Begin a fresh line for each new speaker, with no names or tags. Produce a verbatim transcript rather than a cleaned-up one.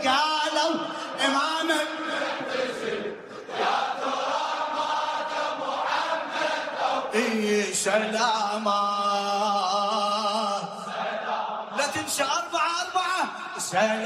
قالوا إمامك
يا ترى مات محمد أو
إي سلامات.
سلام
لا تنسى أربعة أربعة سلام.